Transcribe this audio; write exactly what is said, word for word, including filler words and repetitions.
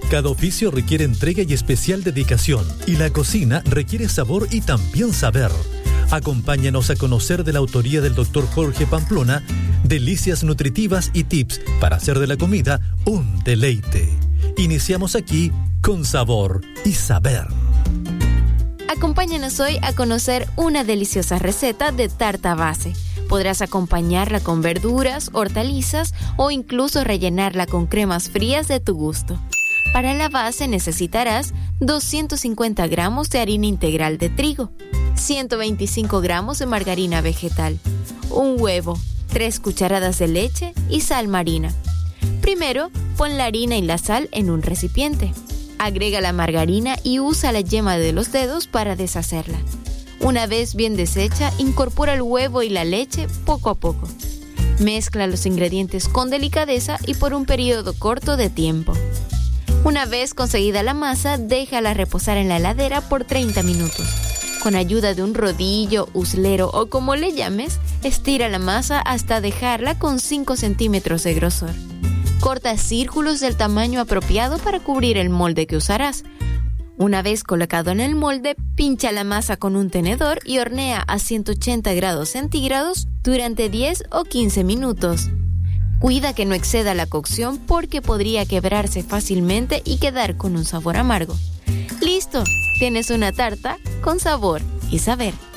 Cada oficio requiere entrega y especial dedicación, y la cocina requiere sabor y también saber. Acompáñanos a conocer de la autoría del doctor Jorge Pamplona delicias nutritivas y tips para hacer de la comida un deleite. Iniciamos aquí con sabor y saber. Acompáñanos hoy a conocer una deliciosa receta de tarta base. Podrás acompañarla con verduras, hortalizas o incluso rellenarla con cremas frías de tu gusto. Para la base necesitarás doscientos cincuenta gramos de harina integral de trigo, ciento veinticinco gramos de margarina vegetal, un huevo, tres cucharadas de leche y sal marina. Primero, pon la harina y la sal en un recipiente. Agrega la margarina y usa la yema de los dedos para deshacerla. Una vez bien deshecha, incorpora el huevo y la leche poco a poco. Mezcla los ingredientes con delicadeza y por un periodo corto de tiempo. Una vez conseguida la masa, déjala reposar en la heladera por treinta minutos. Con ayuda de un rodillo, uslero o como le llames, estira la masa hasta dejarla con cinco centímetros de grosor. Corta círculos del tamaño apropiado para cubrir el molde que usarás. Una vez colocado en el molde, pincha la masa con un tenedor y hornea a ciento ochenta grados centígrados durante diez o quince minutos. Cuida que no exceda la cocción porque podría quebrarse fácilmente y quedar con un sabor amargo. ¡Listo! Tienes una tarta con sabor y saber.